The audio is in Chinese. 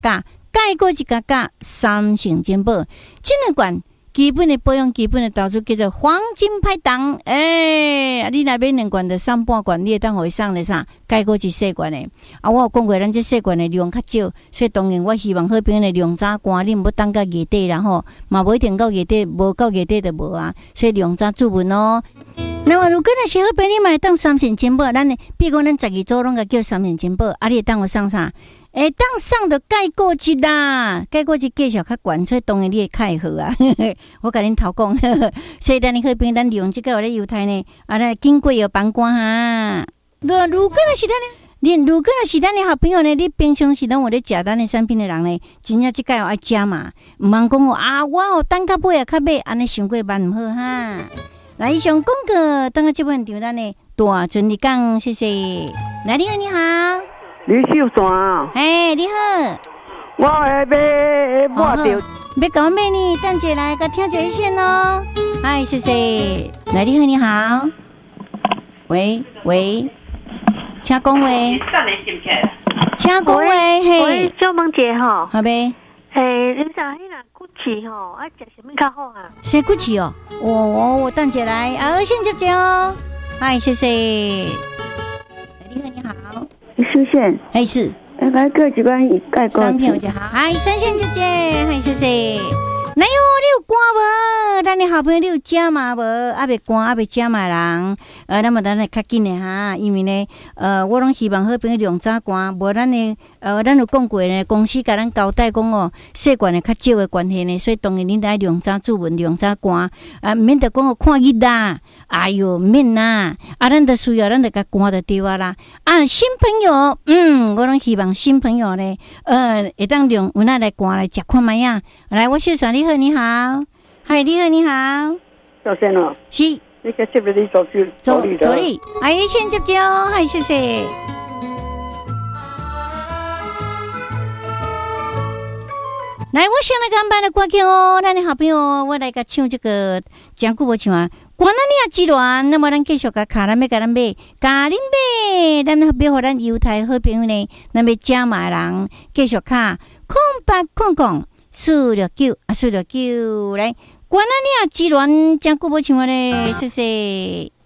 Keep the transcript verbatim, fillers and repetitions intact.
价，改过一价价，三成金宝。这两罐基本的保养、基本的投资叫做黄金拍档。诶、欸，你那边两罐的三半罐，你会当互伊送咧啥？改过一细罐的。啊，我有讲过，咱这细罐的量较少，所以当然我希望好朋友的量早赶，你毋要等到月底然后嘛无一定到月底，无到月底就无啊。所以量早注文哦。那么如果若是好朋友，你买当三成金宝，咱呢，比如讲咱十二组拢个叫三成金宝，啊，你会当我送啥？诶、欸，当上的盖过去啦，盖过去继续较悬，所以当然你会较会好啊。我甲恁头讲，所以咱你好朋友，咱利用这个我咧犹太呢，啊，来经过有帮官哈。如如果若是咱呢，你如果若是咱的好朋友呢，你平常时拢有咧食咱的产品的人呢，真正即个爱食嘛，毋通讲哦啊，我哦等较买啊较买，安尼想过万毋好哈。来，以上广告，等下这本场咱呢大尊你讲，谢谢。来，你好，你好。 李秀山， 哎，你好， 我要买买着， 要搞咩呢？等姐来，甲听一线哦。哎，谢谢。来，你好，你好。喂喂，请讲话。请讲话，嘿。 喂，小萌姐吼。 好呗。 诶，你讲迄若骨气吼，爱食什么较好啊？ 谁骨气哦？我我我等姐来，啊，先接接哦。哎，谢谢。你好，你好。 出现， 哎是， 来各几关一盖过。 三票就好。哎，三线姐姐，哎谢谢。哪有你有歌无？咱的好朋友你有食嘛无？还袂歌，还袂食嘛人。呃，那么咱来较紧的哈，因为呢，呃，我拢希望好朋友量早歌，无咱的呃，咱有讲过呢，公司甲咱交代讲哦，细罐的较少的关系呢，所以当然恁来量早注文，量早歌，啊，免得讲哦看日啦，哎哟免啦，啊，咱得需要咱得甲歌就对啊啦。啊，新朋友，嗯，我拢希望新朋友呢，呃，会当量有那来歌来食看卖呀。来，我秀爽，你好，你好，嗨，你好，你好， 小仙哦， 是， 你个是不是走去走走哩？哎，先接接哦，嗨，谢谢。来，我先来跟班的歌曲哦，咱的好朋友，我来甲唱这个真久无唱啊。关咱你也之乱，那么咱继续甲卡咱要甲咱买，甲恁买，咱要互咱犹太好朋友呢，咱要食嘛人继续卡空八空空四六九啊，四六九来，关咱你也之乱，真久无唱啊咧，谢谢。